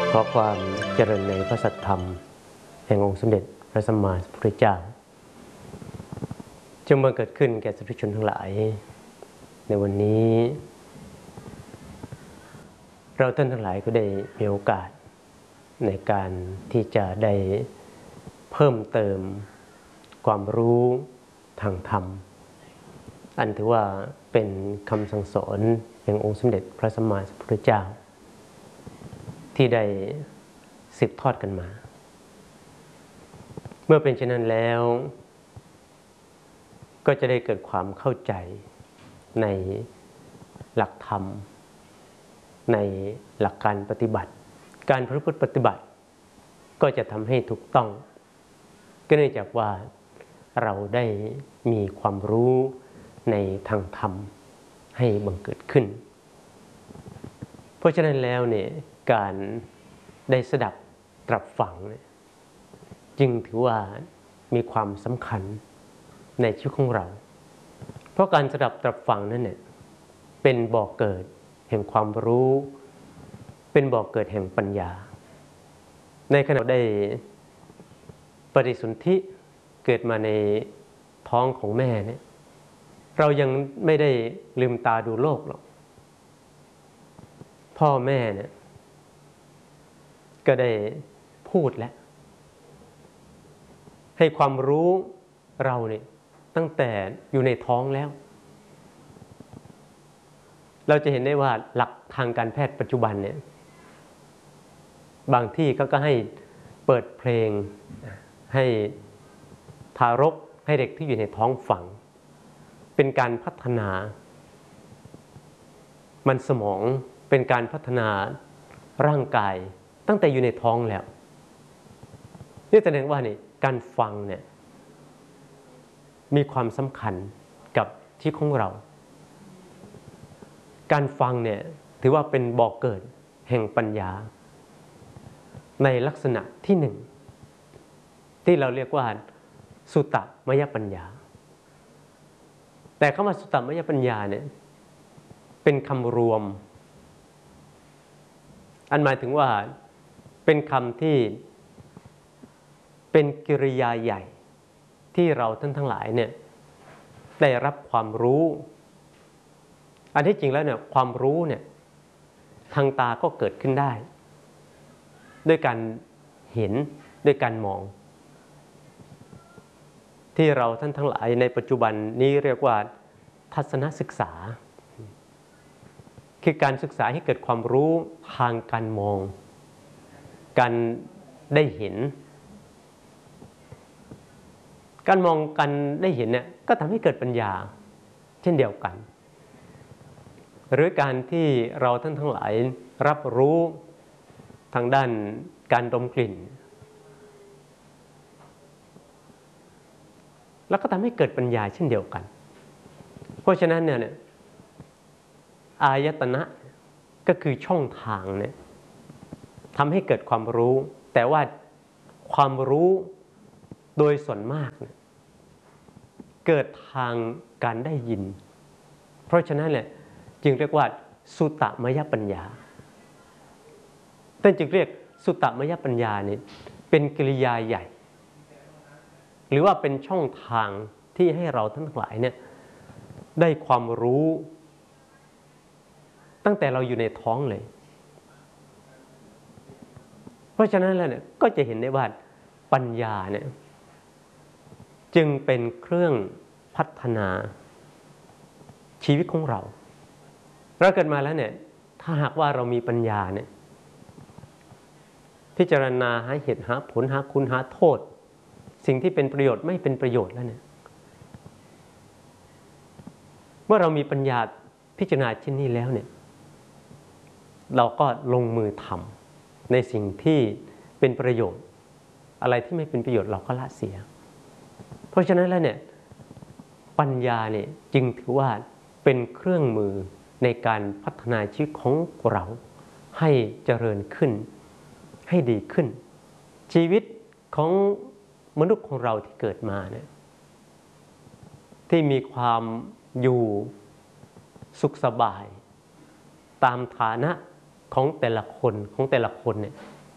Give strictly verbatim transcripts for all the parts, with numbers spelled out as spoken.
ขอความเจริญในพระสัทธรรมแห่งองค์สมเด็จพระสัมมาสัมพุทธเจ้าจงบังเกิดขึ้นแก่สาธุชนทั้งหลายในวันนี้เราท่านทั้งหลายก็ได้มีโอกาสในการที่จะได้เพิ่มเติมความรู้ทางธรรมอันถือว่าเป็นคำสั่งสอนแห่งองค์สมเด็จพระสัมมาสัมพุทธเจ้าที่ได้สืบทอดกันมาเมื่อเป็นเช่นนั้นแล้วก็จะได้เกิดความเข้าใจในหลักธรรมในหลักการปฏิบัติการประพฤติปฏิบัติก็จะทำให้ถูกต้องก็เนื่องจากว่าเราได้มีความรู้ในทางธรรมให้บังเกิดขึ้นเพราะฉะนั้นแล้วเนี่ยการได้สดับตรับฟังเนี่ยจึงถือว่ามีความสำคัญในชีวิตของเราเพราะการสดับตรับฟังนั้นเนี่ยเป็นบ่อกเกิดแห่งความรู้เป็นบ่อกเกิดแห่งปัญญาในขณะได้ปฏิสนธิเกิดมาในท้องของแม่เนี่ยเรายังไม่ได้ลืมตาดูโลกหรอกพ่อแม่เนี่ยก็ได้พูดแล้วให้ความรู้เราเนี่ยตั้งแต่อยู่ในท้องแล้วเราจะเห็นได้ว่าหลักทางการแพทย์ปัจจุบันเนี่ยบางที่เขาก็ให้เปิดเพลงให้ทารกให้เด็กที่อยู่ในท้องฟังเป็นการพัฒนามันสมองเป็นการพัฒนาร่างกายตั้งแต่อยู่ในท้องแล้วนี่แสดงว่านี่การฟังเนี่ยมีความสำคัญกับชีวิตของเราการฟังเนี่ยถือว่าเป็นบ่อกเกิดแห่งปัญญาในลักษณะที่หนึ่งที่เราเรียกว่าสุตตมยปัญญาแต่คำว่าสุตตมยปัญญาเนี่ยเป็นคำรวมอันหมายถึงว่าเป็นคำที่เป็นกิริยาใหญ่ที่เราท่านทั้งหลายเนี่ยได้รับความรู้อันที่จริงแล้วเนี่ยความรู้เนี่ยทางตาก็เกิดขึ้นได้ด้วยการเห็นด้วยการมองที่เราท่านทั้งหลายในปัจจุบันนี้เรียกว่าทัศนศึกษาคือการศึกษาให้เกิดความรู้ทางการมองการได้เห็นการมองกันได้เห็นเนี่ยก็ทำให้เกิดปัญญาเช่นเดียวกันหรือการที่เราท่านทั้งหลายรับรู้ทางด้านการดมกลิ่นแล้วก็ทำให้เกิดปัญญาเช่นเดียวกันเพราะฉะนั้นเนี่ยอายตนะก็คือช่องทางเนี่ยทำให้เกิดความรู้แต่ว่าความรู้โดยส่วนมากเนี่ยเกิดทางการได้ยินเพราะฉะนั้นเนี่ยจึงเรียกว่าสุตตมยปัญญาท่านจึงเรียกสุตตมยปัญญาเนี่ยเป็นกิริยาใหญ่หรือว่าเป็นช่องทางที่ให้เราทั้งหลายเนี่ยได้ความรู้ตั้งแต่เราอยู่ในท้องเลยเพราะฉะนั้นแล้วเนี่ยก็จะเห็นได้ว่าปัญญาเนี่ยจึงเป็นเครื่องพัฒนาชีวิตของเราเราเกิดมาแล้วเนี่ยถ้าหากว่าเรามีปัญญาเนี่ยพิจารณาหาเหตุหาผลหาคุณหาโทษสิ่งที่เป็นประโยชน์ไม่เป็นประโยชน์แล้วเนี่ยเมื่อเรามีปัญญาพิจารณาเช่นนี้แล้วเนี่ยเราก็ลงมือทำในสิ่งที่เป็นประโยชน์อะไรที่ไม่เป็นประโยชน์เราก็ละเสียเพราะฉะนั้นแล้วเนี่ยปัญญาเนี่ยจึงถือว่าเป็นเครื่องมือในการพัฒนาชีวิตของเราให้เจริญขึ้นให้ดีขึ้นชีวิตของมนุษย์ของเราที่เกิดมาเนี่ยที่มีความอยู่สุขสบายตามฐานะของแต่ละคนของแต่ละคนเนี่ย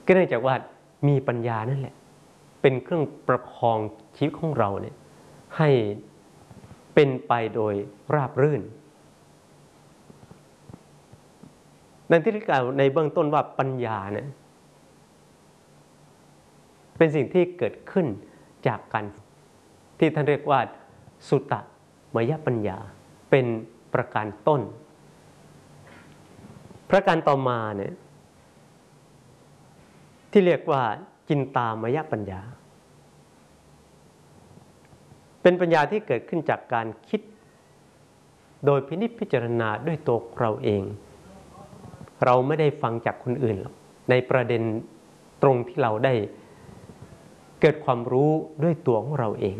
ก็เนื่องจากว่ามีปัญญานั่นแหละเป็นเครื่องประคองชีวิตของเราเนี่ยให้เป็นไปโดยราบรื่นดังที่กล่าวในเบื้องต้นว่าปัญญาเนี่ยเป็นสิ่งที่เกิดขึ้นจากการที่ท่านเรียกว่าสุตตมยปัญญาเป็นประการต้นประการต่อมาเนี่ยที่เรียกว่าจินตามยปัญญาเป็นปัญญาที่เกิดขึ้นจากการคิดโดยพินิจพิจารณาด้วยตัวเราเองเราไม่ได้ฟังจากคนอื่นหรอกในประเด็นตรงที่เราได้เกิดความรู้ด้วยตัวของเราเอง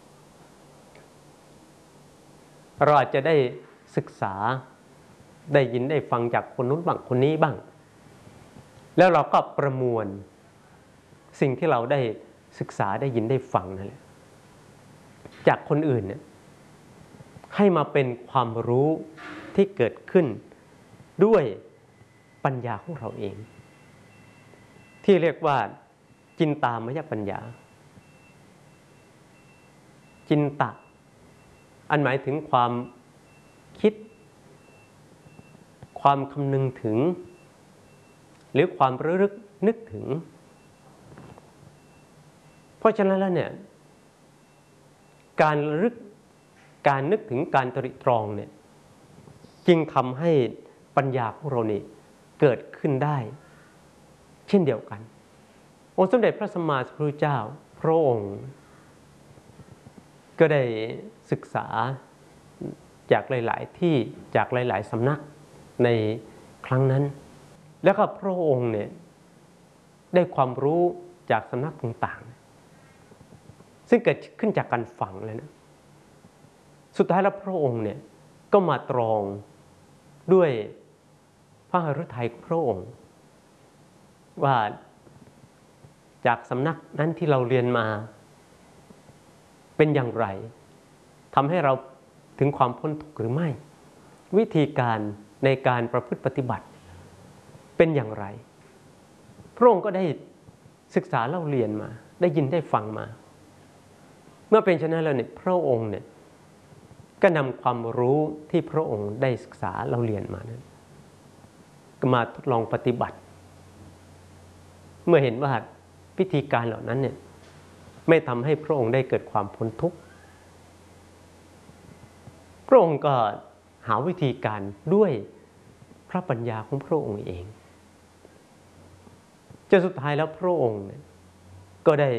เราอาจจะได้ศึกษาได้ยินได้ฟังจากคนนู้นบ้างคนนี้บ้างแล้วเราก็ประมวลสิ่งที่เราได้ศึกษาได้ยินได้ฟังนั่นแหละจากคนอื่นเนี่ยให้มาเป็นความรู้ที่เกิดขึ้นด้วยปัญญาของเราเองที่เรียกว่าจินตามยปัญญาจินตะอันหมายถึงความคิดความคำนึงถึงหรือความระลึกนึกถึงเพราะฉะนั้นแล้วเนี่ยการระลึกการนึกถึงการตริตรองเนี่ยจึงทำให้ปัญญาของเรานี่เกิดขึ้นได้เช่นเดียวกันองค์สมเด็จพระสัมมาสัมพุทธเจ้าพระองค์ก็ได้ศึกษาจากหลายๆที่จากหลายๆสำนักในครั้งนั้นแล้วก็พระองค์เนี่ยได้ความรู้จากสำนักต่างๆซึ่งเกิดขึ้นจากการฟังเลยนะสุดท้ายแล้วพระองค์เนี่ยก็มาตรองด้วยพระหฤทัยของพระองค์ว่าจากสำนักนั้นที่เราเรียนมาเป็นอย่างไรทำให้เราถึงความพ้นทุกข์หรือไม่วิธีการในการประพฤติปฏิบัติเป็นอย่างไรพระองค์ก็ได้ศึกษาเล่าเรียนมาได้ยินได้ฟังมาเมื่อเป็นเช่นนั้นแล้วเนี่ยพระองค์เนี่ยก็นำความรู้ที่พระองค์ได้ศึกษาเล่าเรียนมานั้นก็มาทดลองปฏิบัติเมื่อเห็นว่าวิธีการเหล่านั้นเนี่ยไม่ทำให้พระองค์ได้เกิดความพ้นทุกข์พระองค์ก็หาวิธีการด้วยพระปัญญาของพระองค์เองจนสุดท้ายแล้วพระองค์เนี่ยก็ได้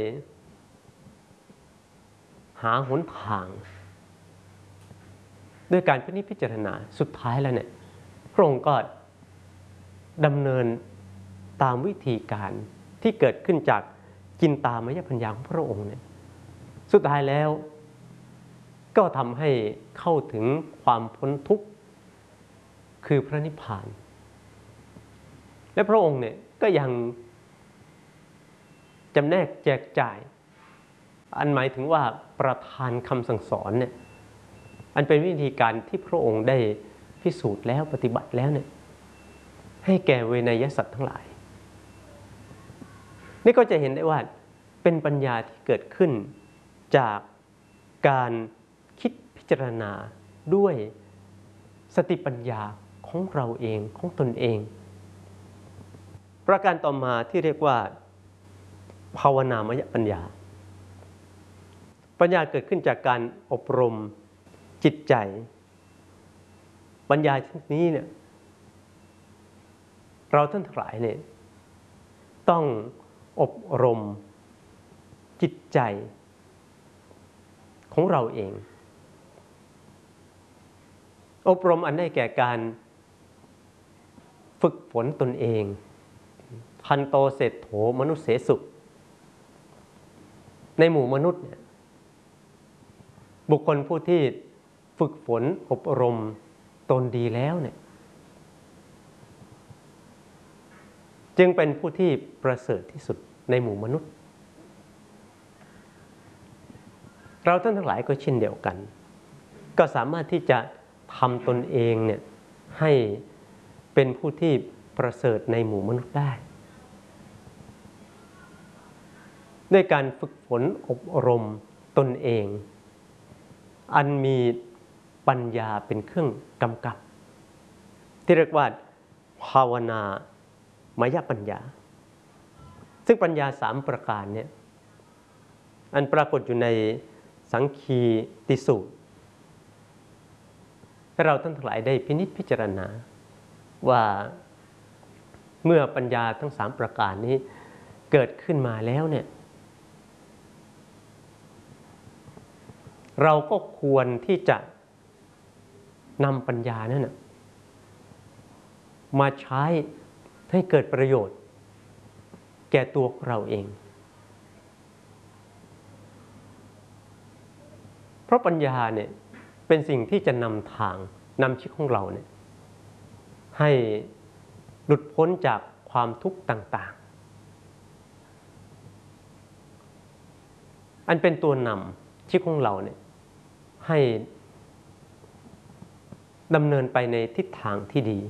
หาหนทางด้วยการพินิจพิจารณาสุดท้ายแล้วเนี่ยพระองค์ก็ดำเนินตามวิธีการที่เกิดขึ้นจากจินตามยปัญญาของพระองค์เนี่ยสุดท้ายแล้วก็ทำให้เข้าถึงความพ้นทุกข์คือพระนิพพานและพระองค์เนี่ยก็ยังจำแนกแจกจ่ายอันหมายถึงว่าประทานคำสั่งสอนเนี่ยอันเป็นวิธีการที่พระองค์ได้พิสูจน์แล้วปฏิบัติแล้วเนี่ยให้แก่เวนยสัตว์ทั้งหลายนี่ก็จะเห็นได้ว่าเป็นปัญญาที่เกิดขึ้นจากการคิดพิจารณาด้วยสติปัญญาของเราเองของตนเองประการต่อมาที่เรียกว่าภาวนามยปัญญาปัญญาเกิดขึ้นจากการอบรมจิตใจปัญญาชนิดนี้เนี่ยเราท่านทั้งหลายเนี่ยต้องอบรมจิตใจของเราเองอบรมอันได้แก่การฝึกฝนตนเองพันโตเศรษโธมนุษย์เสสุในหมู่มนุษย์เนี่ยบุคคลผู้ที่ฝึกฝนอบรมตนดีแล้วเนี่ยจึงเป็นผู้ที่ประเสริฐที่สุดในหมู่มนุษย์เราท่านทั้งหลายก็เช่นเดียวกันก็สามารถที่จะทำตนเองเนี่ยให้เป็นผู้ที่ประเสริฐในหมู่มนุษย์ได้ด้วยการฝึกฝนอบรมตนเองอันมีปัญญาเป็นเครื่องกำกับที่เรียกว่าภาวนามยปัญญาซึ่งปัญญาสามประการเนี่ยอันปรากฏอยู่ในสังคีติสูตรให้เราท่านทั้งหลายได้พินิจพิจารณาว่าเมื่อปัญญาทั้งสามประการนี้เกิดขึ้นมาแล้วเนี่ยเราก็ควรที่จะนำปัญญานั้นนะมาใช้ให้เกิดประโยชน์แก่ตัวเราเองเพราะปัญญาเนี่ยเป็นสิ่งที่จะนำทางนำชีวิตของเราเนี่ยให้หลุดพ้นจากความทุกข์ต่างๆอันเป็นตัวนำชีวิตของเราเนี่ยให้ดำเนินไปในทิศทางที่ดี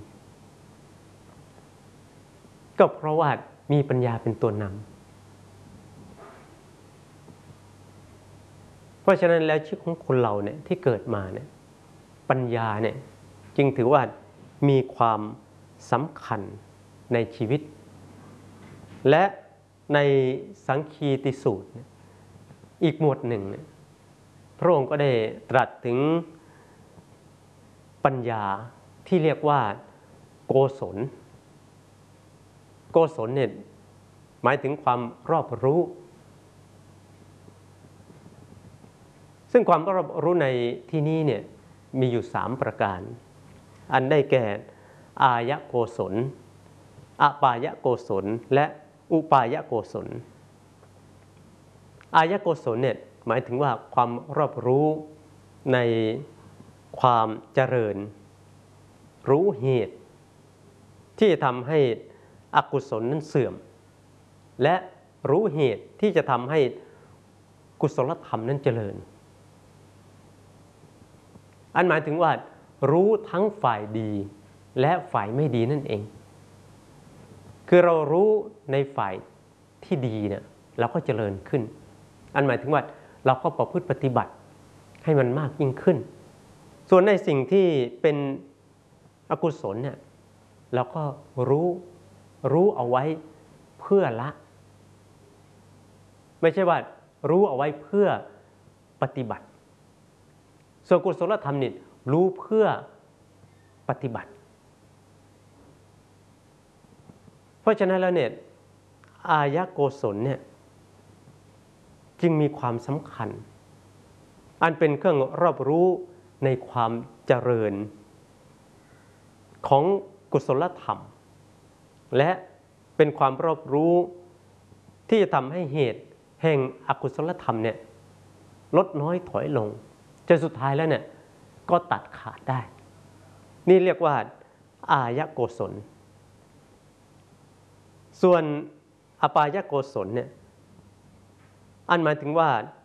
ก็เพราะว่ามีปัญญาเป็นตัวนำเพราะฉะนั้นแล้วชีวิตของคนเราเนี่ยที่เกิดมาเนี่ยปัญญาเนี่ยจึงถือว่ามีความสำคัญในชีวิตและในสังคีติสูตรอีกหมวดหนึ่งเนี่ยพระองค์ก็ได้ตรัสถึงปัญญาที่เรียกว่าโกศลโกศลเนี่ยหมายถึงความรอบรู้ซึ่งความรอบรู้ในที่นี้เนี่ยมีอยู่สามประการอันได้แก่อายโกศลอปายโกศลและอุปายโกศลอายโกศลเนี่ยหมายถึงว่าความรอบรู้ในความเจริญรู้เหตุที่จะทำให้อกุศลนั้นเสื่อมและรู้เหตุที่จะทำให้กุศลธรรมนั้นเจริญอันหมายถึงว่ารู้ทั้งฝ่ายดีและฝ่ายไม่ดีนั่นเองคือเรารู้ในฝ่ายที่ดีเนี่ยเราก็เจริญขึ้นอันหมายถึงว่าเราก็ประพฤติปฏิบัติให้มันมากยิ่งขึ้นส่วนในสิ่งที่เป็นอกุศลเนี่ยเราก็รู้รู้เอาไว้เพื่อละไม่ใช่ว่ารู้เอาไว้เพื่อปฏิบัติส่วนกุศลธรรมนี่รู้เพื่อปฏิบัติเพราะฉะนั้นแล้วเนี่ยอายโกศลเนี่ยจึงมีความสำคัญอันเป็นเครื่องรอบรู้ในความเจริญของกุศลธรรมและเป็นความรอบรู้ที่จะทำให้เหตุแห่งอกุศลธรรมเนี่ยลดน้อยถอยลงจนสุดท้ายแล้วเนี่ยก็ตัดขาดได้นี่เรียกว่าอายโกศลส่วนอปายโกศลเนี่ยอันหมายถึงว่า